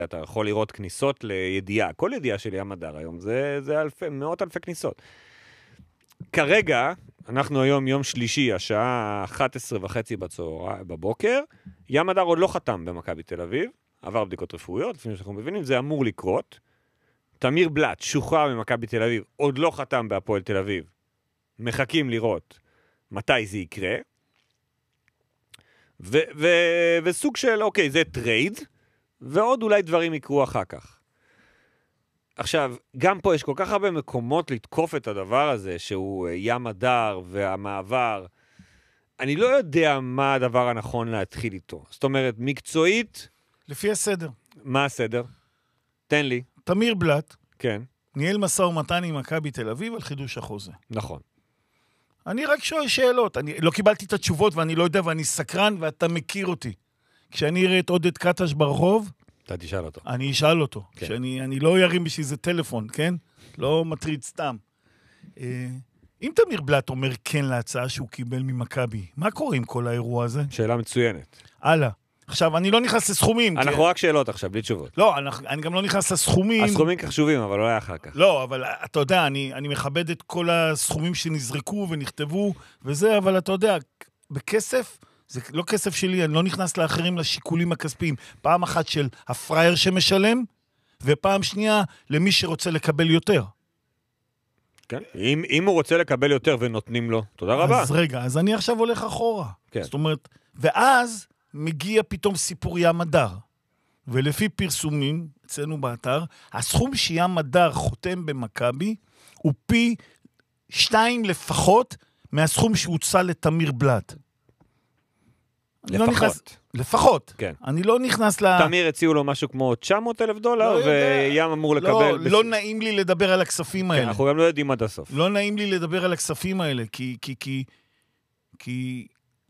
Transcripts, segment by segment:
אתה יכול לראות כניסות לידיעה. כל ידיעה של ים הדר היום, זה מאות אלפי כניסות. כרגע, אנחנו היום יום שלישי, השעה 11:30 בבוקר, ים הדר עוד לא חתם במכבי תל אביב, עבר בדיקות רפואיות, לפני שאנחנו מבינים, זה אמור לקרות. תמיר בלט, שוחרר ממכבי תל אביב, עוד לא חתם בהפועל תל אביב. מחכים לראות מתי זה יקרה. וסוג של, אוקיי, זה טרייד, ועוד אולי דברים יקרו אחר כך. עכשיו, גם פה יש כל כך הרבה מקומות לתקוף את הדבר הזה, שהוא ים הדר והמעבר. אני לא יודע מה הדבר הנכון להתחיל איתו. זאת אומרת, מקצועית... לפי הסדר. מה הסדר? תן לי. תמיר בלט. כן. ניהל משא ומתן עם מכבי תל אביב על חידוש החוזה. נכון. אני רק שואל שאלות. אני לא קיבלתי את התשובות ואני לא יודע ואני סקרן ואתה מכיר אותי. כשאני אראה את עודד קטש ברחוב... אתה תשאל אותו. אני אשאל אותו. כן. שאני לא ירים בשביל זה טלפון, כן? לא מטריד סתם. אם תמיר בלט אומר כן להצעה שהוא קיבל ממכבי, מה קורה עם כל האירוע הזה? שאלה מצוינת. הלאה. עכשיו, אני לא נכנס לסכומים. אנחנו רק שאלות עכשיו, בלי תשובות. לא, אני גם לא נכנס לסכומים. הסכומים חשובים, אבל לא היה אחר כך. לא, אבל אתה יודע, אני מכבד את כל הסכומים שנזרקו ונכתבו וזה, אבל אתה יודע, בכסף, זה לא כסף שלי, אני לא נכנס לאחרים לשיקולים הכספיים. פעם אחת של הפרייר שמשלם, ופעם שנייה למי שרוצה לקבל יותר. כן. אם הוא רוצה לקבל יותר ונותנים לו, תודה רבה. אז רגע, אז אני עכשיו הולך אחורה. כן. זאת אומרת, ואז מגיע פתאום סיפור ים הדר. ולפי פרסומים, אצלנו באתר, הסכום שים הדר חותם במכבי, הוא פי 2 לפחות מהסכום שהוצא לתמיר בלט. לפחות. לפחות. כן. אני לא נכנס תמיר הציעו לו משהו כמו $900,000, וים אמור לקבל... לא נעים לי לדבר על הכספים האלה. אנחנו גם לא יודעים עד הסוף. לא נעים לי לדבר על הכספים האלה, כי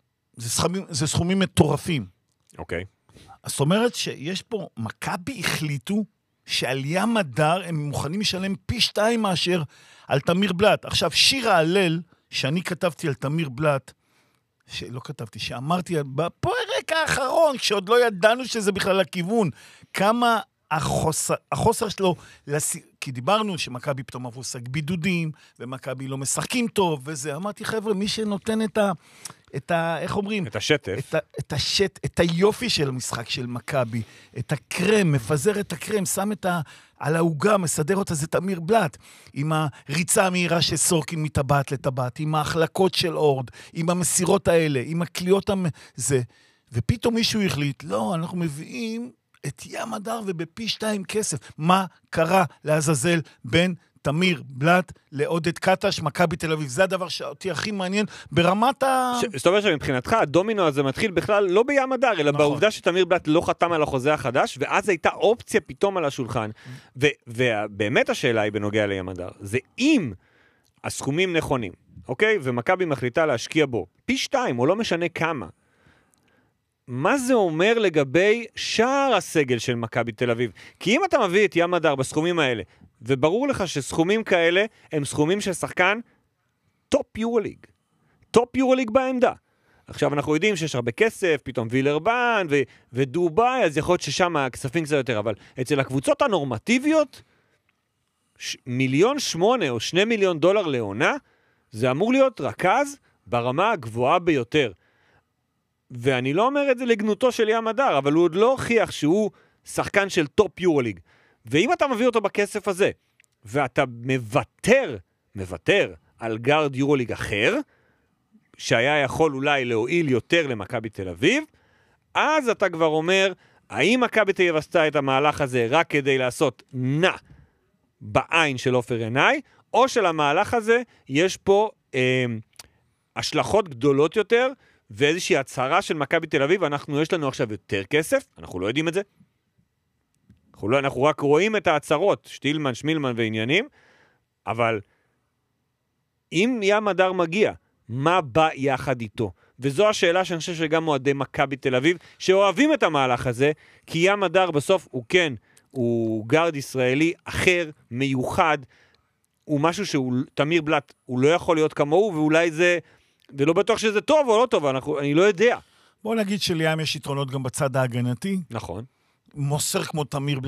זה סכומים מטורפים. אוקיי. זאת אומרת שיש פה, מכבי החליטו שעל ים הדר הם מוכנים לשלם פי 2 מאשר על תמיר בלט. עכשיו, שיר ההלל שאני כתבתי על תמיר בלט, שלא כתבתי, שאמרתי, בפרק האחרון, כשעוד לא ידענו שזה בכלל הכיוון, כמה החוסר שלו, כי דיברנו שמכבי פתאום עברו שק בידודים, ומכבי לא משחקים טוב, וזה, אמרתי, חבר'ה, מי שנותן איך אומרים? את השטף. את היופי של המשחק של מכבי, את הקרם, מפזר את הקרם, שם על ההוגה, מסדר אותה, זה תמיר בלט, עם הריצה המהירה של סורקין מטבעת לטבעת, עם ההחלקות של אורד, עם המסירות האלה, עם הקליעות זה, ופתאום מישהו החליט, לא, אנחנו מביאים את ים הדר ובפי 2 כסף. מה קרה לעזאזל בין תמיר בלט לעודד קטש, מכבי תל אביב? זה הדבר שאותי הכי מעניין ברמת זאת אומרת שמבחינתך, הדומינו הזה מתחיל בכלל לא בים הדר, אלא בעובדה שתמיר בלט לא חתם על החוזה החדש, ואז הייתה אופציה פתאום על השולחן. ובאמת השאלה היא בנוגע לים הדר, זה אם הסכומים נכונים, אוקיי? ומכבי מחליטה להשקיע בו פי 2, או לא משנה כמה. מה זה אומר לגבי שער הסגל של מכבי תל אביב? כי אם אתה מביא את ים הדר בסכומים האלה, וברור לך שסכומים כאלה הם סכומים של שחקן טופ יורוליג. טופ יורוליג בעמדה. עכשיו אנחנו יודעים שיש הרבה כסף, פתאום וילרבן ודובאי, אז יכול להיות ששם הכספים קצת יותר, אבל אצל הקבוצות הנורמטיביות, 1.8 מיליון או $2 מיליון לעונה, זה אמור להיות רכז ברמה הגבוהה ביותר. ואני לא אומר את זה לגנותו של ים הדר, אבל הוא עוד לא הוכיח שהוא שחקן של טופ יורוליג. ואם אתה מביא אותו בכסף הזה, ואתה מוותר על גארד יורוליג אחר, שהיה יכול אולי להועיל יותר למכבי תל אביב, אז אתה כבר אומר, האם מכבי תל אביב עשתה את המהלך הזה רק כדי לעשות נע בעין של אופר עיניי, או של המהלך הזה יש פה השלכות גדולות יותר, ואיזושהי הצהרה של מכבי תל אביב, יש לנו עכשיו יותר כסף, אנחנו לא יודעים את זה, אנחנו רק רואים את ההצהרות, שטילמן, שמילמן ועניינים, אבל אם ים הדר מגיע, מה בא יחד איתו? וזו השאלה שאני חושב שגם מועדי מכבי תל אביב, שאוהבים את המהלך הזה, כי ים הדר בסוף הוא גארד ישראלי אחר, מיוחד, הוא משהו שהוא תמיר בלט, הוא לא יכול להיות כמוהו, ואולי זה, ולא בטוח שזה טוב או לא טוב, אני לא יודע. בוא נגיד שלים יש יתרונות גם בצד ההגנתי. נכון. מוסר כמו תמיר בלט.